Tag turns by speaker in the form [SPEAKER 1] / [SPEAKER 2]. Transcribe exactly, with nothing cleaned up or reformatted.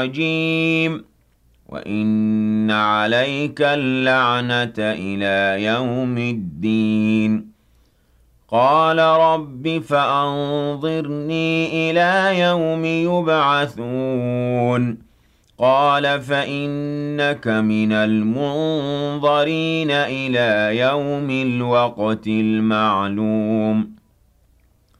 [SPEAKER 1] الرجيم وإن عليك اللعنة إلى يوم الدين قال رب فأنظرني إلى يوم يبعثون قال فإنك من المنظرين إلى يوم الوقت المعلوم